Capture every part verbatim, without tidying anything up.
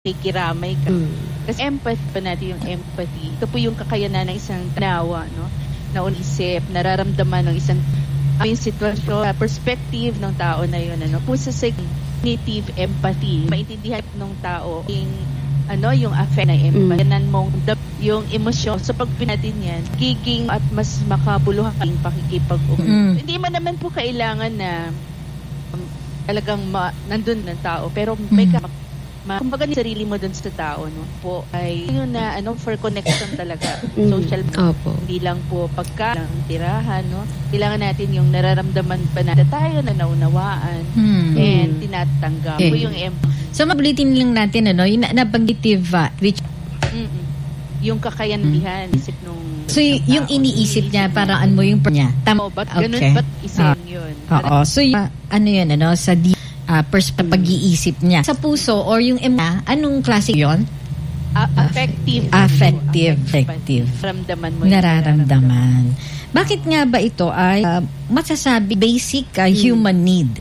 nakikiramay ka. Mm. Kasi empathy pa natin yung empathy. Ito po yung kakayanan ng isang tanawa, no? Na unisip, nararamdaman ng isang yung sitwasyon, perspective ng tao na yun, ano? Po sa cognitive empathy, maintindihan ng tao yung ano, yung affect na empathy. Mm. mong yung emosyon. So pag pinatin yan, giging at mas makabuluhang pakikipag-ugnayan. Mm. Hindi man naman po kailangan na um, talagang ma- nandun ng tao, pero may mm. ka- Ma, kumbaga ni sarili mo dun sa tao, no? Po ay yun na ano for connection talaga. Mm. Social media. Opo. Hindi lang po pagka lang tirahan, no? Kailangan natin yung nararamdaman pa na tayo na naunawaan mm. and tinatanggap okay. po yung empathy. So mabulitin lang natin ano, yung nabangitive uh, which Mm-mm. yung kakayanihan mm. isip nung so y- yung tao, iniisip niya paraan mo yung niya. Tama. Oh, ba't okay. ganun ba't isip uh, yun? Oo. So y- uh, ano yun ano sa di Uh, pers- mm. pag-iisip niya. Sa puso or yung ema, anong klase yun? Uh, affective. Affective. Affective. Nararamdaman mo. Nararamdaman. Bakit nga ba ito ay uh, masasabi basic uh, human mm. need?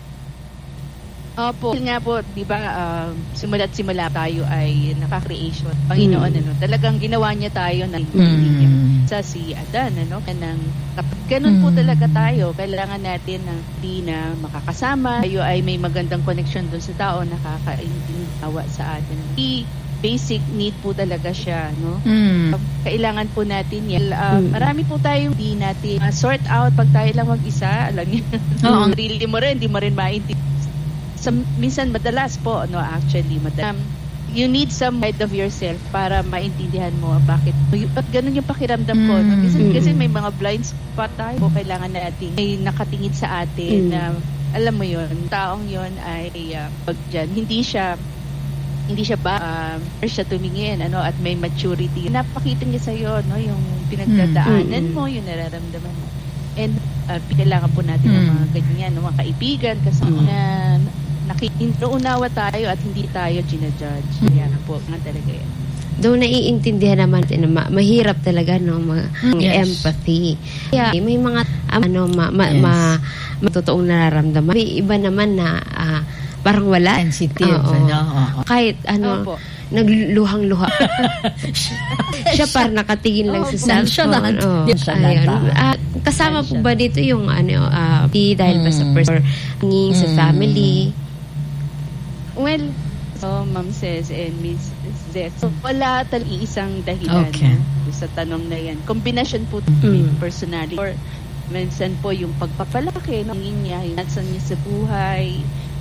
Opo. Nga po, di ba, uh, simula't simula tayo ay naka-creation. Panginoon, mm. ano, talagang ginawa niya tayo ng mm. sa si Adan, ano, kanang ganun po mm. talaga tayo. Kailangan natin ng di na makakasama. Tayo ay may magandang connection dun sa tao, nakakaintindawa sa atin. I basic need po talaga siya, no? Mm. Kailangan po natin yan. Uh, mm. Marami po tayo di natin uh, sort out pag tayo lang mag-isa. Alam niyo, oh. Really mo rin, di mo rin maintindihan. So, minsan madalas po, no, actually, madalas. Um, you need some side of yourself para maintindihan mo bakit. At ganun yung pakiramdam ko. No? Minsan kasi may mga blind spot tayo. Kailangan natin may nakatingin sa atin mm. na, alam mo yun, taong yun ay, uh, pag dyan, hindi siya, hindi siya ba, uh, siya tumingin, ano, at may maturity. Napakita niya sa'yo, no, yung pinagdadaanan mm. mo, yung nararamdaman mo. And, uh, kailangan po natin mm. ng mga ganyan, ng mga kaibigan, kasi mm. na, nakikinuunawa tayo at hindi tayo ginajudge. Mm. Yan po, nga talaga yan. Doon naiintindihan naman natin na ma- mahirap talaga, no, mga yes. empathy. Kaya may mga um, ano ma, ma, yes. ma, matotoong nararamdaman. May iba naman na uh, parang wala. Sensitive. Oo. Ano? Kahit ano, Opo. nagluhang-luha. Siya parang nakatingin lang oh, sa cellphone. Oh, uh, kasama po ba dito yung ano, uh, dahil ba sa person, hanging sa family? Well, so Ma'am Cez and Miss Zeth, so wala talagang isang dahilan okay. no, sa tanong na yan. Kombinasyon po mm. personality or minsan po yung pagpapalaki ng no, niya, hinatsan niya sa buhay,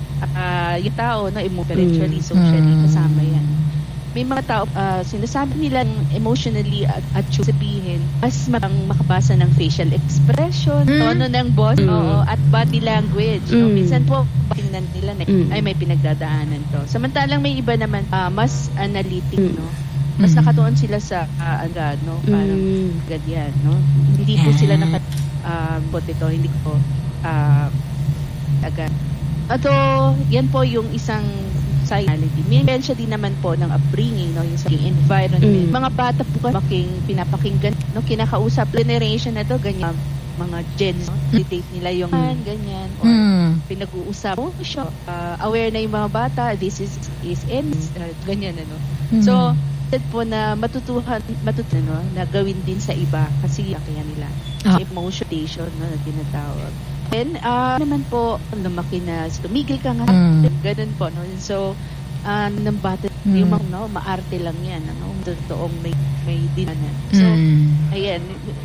uh, yung tao, no, emotionally, socially, mm. kasama yan. May mga tao, uh, sinasabi nila emotionally at, at sabihin, mas makang makabasa ng facial expression, mm. tono ng boss, mm. oo, at body language. Mm. No? Minsan po, tingnan nila na, mm. ay may pinagdadaanan to. Samantalang may iba naman, uh, mas analytic, mm. no? Mas mm. nakatuon sila sa, uh, agad, no? Parang, mm. ganyan, no? Hindi po sila naka, uh, bot ito, hindi ko, uh, agad. Ato, yan po yung isang psychology. May siya din naman po ng upbringing, no, yung sa environment. Mm. Mga bata po kasi pinapakinggan, no, kinakausap generation na to, ganyan, mga gens, no, date nila yung mm. ganyan, or mm. pinag-uusap, oh, siya, uh, aware na yung mga bata, this is, is in, uh, ganyan, ano. Mm. So, po na matutuhan, matutuhan, no, na gawin din sa iba, kasi kaya nila. Oh. Emotion, no, na tinatawag. And, uh, naman po, lumaki na, tumigil ka nga, mm. ganun po, no? So, uh, ng bata, mm. yung mga, no, maarte lang yan, ano? Totoong may, may dinanan. So, mm. ayan.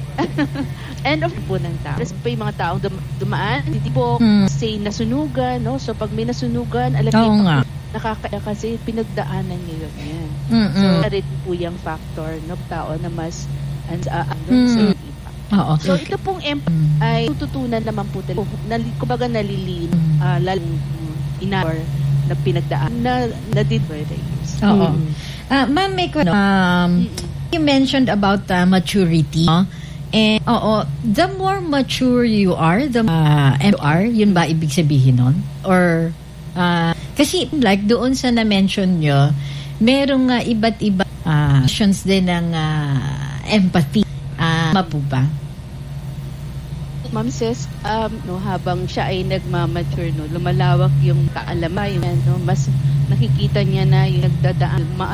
End of po ng tao. Tapos pa yung mga taong dum- dumaan, hindi po, mm. say, nasunugan, no? So, pag may nasunugan, alam oh, niyo, nakakaya kasi pinagdaanan niyo yun, yan. Mm-mm. So, rin po yung factor, no? Tao na mas, and, uh, ano, mm. so, Oo. So, ito pong emp ay tututunan naman po talaga. Nali, kumbaga nalilin, uh, lalong inor na pinagdaan na na-did by the years. Oo. Mm. Uh, Ma'am, may ko, um, mm-hmm. you mentioned about uh, maturity. Uh, and, oo, the more mature you are, the uh, M R, yun ba ibig sabihin nun? Or, uh, kasi like doon sa na-mention nyo, merong uh, iba't iba uh, actions din ng uh, empathy. Uh, mapo ba? Ma'am Sis, um, no, habang siya ay nagmamature, no, lumalawak yung kaalaman, yung, no, mas nakikita niya na yung nagdadaan, ma-